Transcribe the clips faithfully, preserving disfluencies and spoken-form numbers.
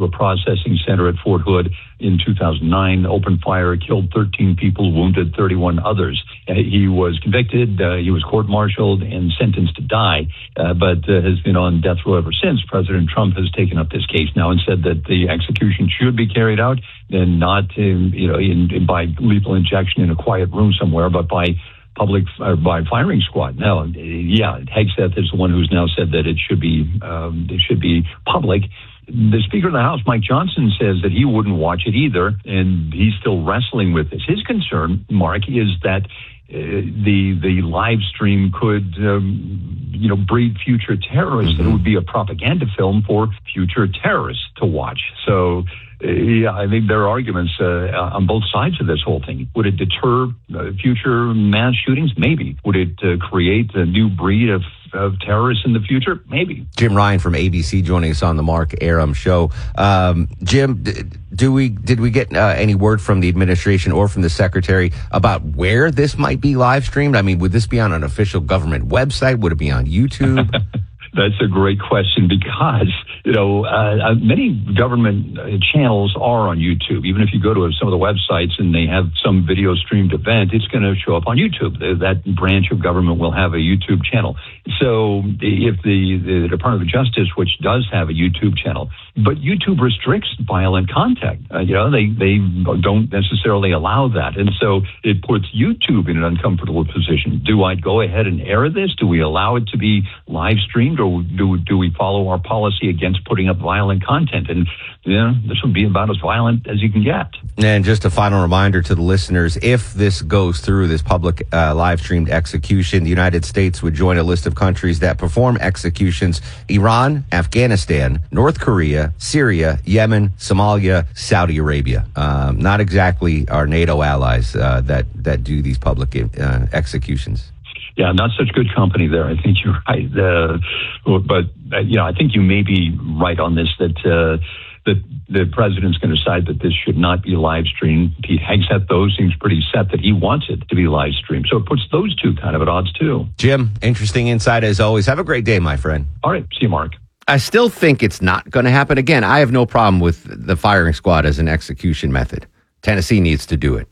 to a processing center at Fort Hood in two thousand nine, opened fire, killed thirteen people, wounded thirty-one others. Uh, he was convicted, uh, he was court-martialed and sentenced to die, uh, but uh, has been on death row ever since. President Trump has taken up this case now and said that the execution should be carried out, and not in, you know, in, in by lethal injection in a quiet room somewhere, but by public uh, by firing squad. Now, yeah, Hegseth is the one who's now said that it should be um, it should be public. The Speaker of the House, Mike Johnson, says that he wouldn't watch it either, and he's still wrestling with this. His concern, Mark, is that uh, the the live stream could um, you know breed future terrorists. Mm-hmm. That it would be a propaganda film for future terrorists to watch. So. Yeah, I think there are arguments uh, on both sides of this whole thing. Would it deter uh, future mass shootings? Maybe. Would it uh, create a new breed of, of terrorists in the future? Maybe. Jim Ryan from A B C joining us on the Mark Arum Show. Um, Jim, do we did we get uh, any word from the administration or from the secretary about where this might be live streamed? I mean, would this be on an official government website? Would it be on YouTube? That's a great question because, you know, uh, many government uh, channels are on YouTube. Even if you go to some of the websites and they have some video streamed event, it's going to show up on YouTube. That branch of government will have a YouTube channel. So if the, the Department of Justice, which does have a YouTube channel, but YouTube restricts violent content, uh, you know, they, they don't necessarily allow that. And so it puts YouTube in an uncomfortable position. Do I go ahead and air this? Do we allow it to be live streamed? Or do, do we follow our policy against putting up violent content? And, you know, this would be about as violent as you can get. And just a final reminder to the listeners, if this goes through, this public uh, live-streamed execution, the United States would join a list of countries that perform executions: Iran, Afghanistan, North Korea, Syria, Yemen, Somalia, Saudi Arabia. Um, not exactly our NATO allies uh, that, that do these public uh, executions. Yeah, not such good company there. I think you're right. Uh, but, uh, you know, I think you may be right on this, that uh, that the president's going to decide that this should not be live streamed. Pete Hegseth, though, seems pretty set that he wants it to be live streamed. So it puts those two kind of at odds, too. Jim, interesting insight as always. Have a great day, my friend. All right. See you, Mark. I still think it's not going to happen. Again, I have no problem with the firing squad as an execution method. Tennessee needs to do it.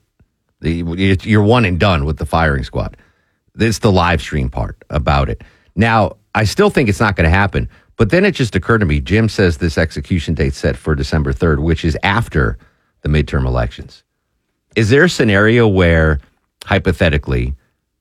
The, you're one and done with the firing squad. It's the live stream part about it. Now, I still think it's not going to happen, but then it just occurred to me, Jim says this execution date set for December third, which is after the midterm elections. Is there a scenario where, hypothetically,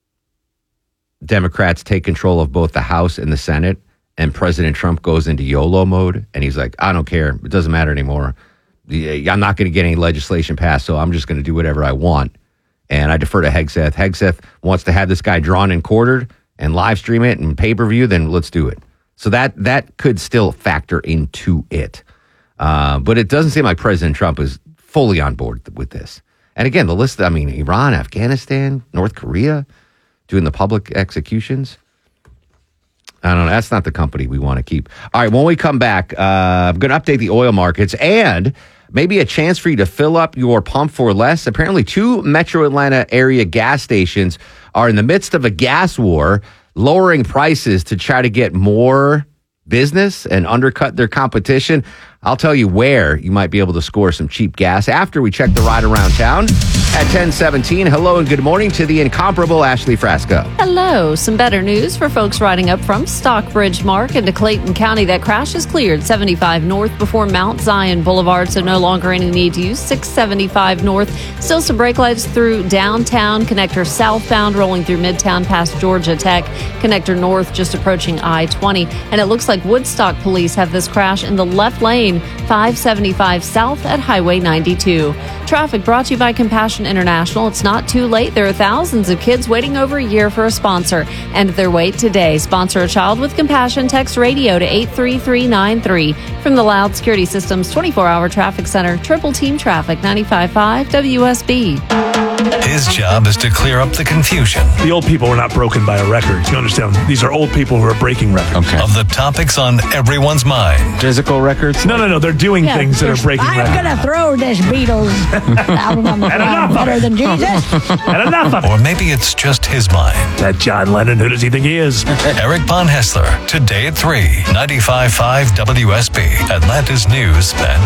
Democrats take control of both the House and the Senate, and President Trump goes into YOLO mode, and he's like, I don't care, it doesn't matter anymore. I'm not going to get any legislation passed, so I'm just going to do whatever I want. And I defer to Hegseth. Hegseth wants to have this guy drawn and quartered and live stream it and pay-per-view, then let's do it. So that that could still factor into it. Uh, but it doesn't seem like President Trump is fully on board with this. And again, the list, I mean, Iran, Afghanistan, North Korea, doing the public executions. I don't know. That's not the company we want to keep. All right, when we come back, uh, I'm going to update the oil markets and maybe a chance for you to fill up your pump for less. Apparently, two Metro Atlanta area gas stations are in the midst of a gas war, lowering prices to try to get more business and undercut their competition. I'll tell you where you might be able to score some cheap gas after we check the ride around town at ten seventeen. Hello and good morning to the incomparable Ashley Frasco. Hello. Some better news for folks riding up from Stockbridge Mark into Clayton County. That crash is cleared seventy-five north before Mount Zion Boulevard, so no longer any need to use six seventy-five north. Still some brake lights through downtown. Connector southbound rolling through Midtown past Georgia Tech. Connector north just approaching I twenty. And it looks like Woodstock police have this crash in the left lane, five seventy-five south at Highway ninety-two. Traffic brought to you by Compassion International. It's not too late. There are thousands of kids waiting over a year for a sponsor. End their wait today. Sponsor a child with compassion. Text radio to eight three three nine three. From the Loud Security Systems twenty-four hour Traffic Center, Triple Team Traffic, ninety-five point five W S B. His job is to clear up the confusion. The old people were not broken by a record. You understand? These are old people who are breaking records. Okay. Of the topics on everyone's mind. Physical records? No, no, no. They're doing yeah, things that are breaking I'm records. I'm going to throw this Beatles album on the ground better than Jesus. And enough of it. Or maybe it's just his mind. That John Lennon, who does he think he is? Eric Von Hessler, today at three, ninety-five point five W S B, Atlanta's News and